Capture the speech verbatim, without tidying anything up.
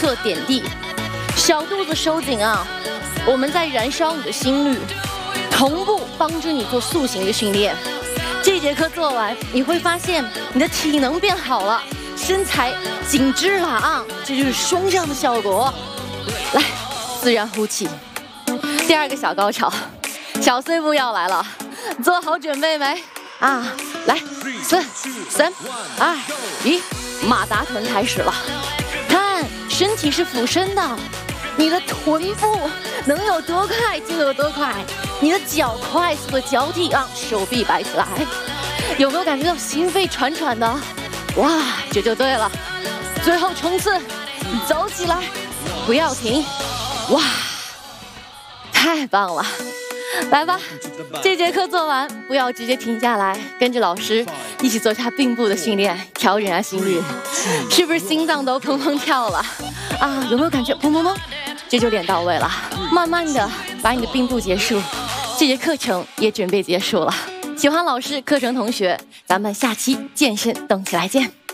侧点地，小肚子收紧啊，我们在燃烧你的心率，同步帮助你做塑形的训练。这节课做完，你会发现你的体能变好了，身材紧致了啊，这就是双向的效果。来，自然呼气。第二个小高潮，小碎步要来了，做好准备没？啊，来，四、三、二、一，马达臀开始了。看，身体是俯身的，你的臀部能有多快就有多快，你的脚快速的交替啊，手臂摆起来，有没有感觉到心肺喘喘的？哇，这就对了。最后冲刺，走起来，不要停，哇！太棒了，来吧，这节课做完，不要直接停下来，跟着老师一起做下并步的训练，调整下心率，是不是心脏都砰砰跳了啊？有没有感觉砰砰砰？这就练到位了，慢慢的把你的并步结束，这节课程也准备结束了。喜欢老师课程同学，咱们下期健身动起来见。